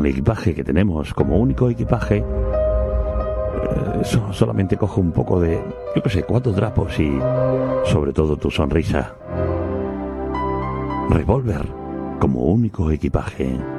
el equipaje que tenemos como único equipaje, solamente cojo un poco de, 4 trapos y sobre todo tu sonrisa. Revólver como único equipaje.